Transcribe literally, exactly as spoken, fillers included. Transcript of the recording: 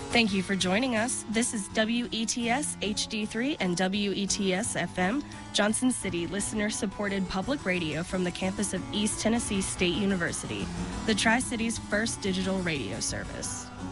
Thank you for joining us. This is W E T S H D three and W E T S F M, Johnson City listener-supported public radio from the campus of East Tennessee State University, the Tri-City's first digital radio service.